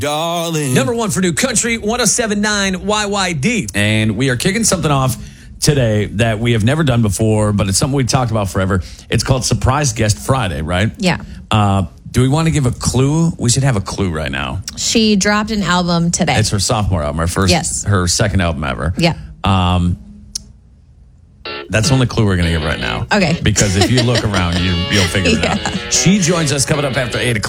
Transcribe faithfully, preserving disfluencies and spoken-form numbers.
Darling. Number one for New Country, one oh seven point nine Y Y D. And we are kicking something off today that we have never done before, but it's something we talked about forever. It's called Surprise Guest Friday, right? Yeah. Uh, do we want to give a clue? We should have a clue right now. She dropped an album today. It's her sophomore album, her first, Yes. her second album ever. Yeah. Um, that's the only clue we're going to give right now. Okay. Because if you look around, you, you'll figure it Yeah. out. She joins us coming up after eight o'clock.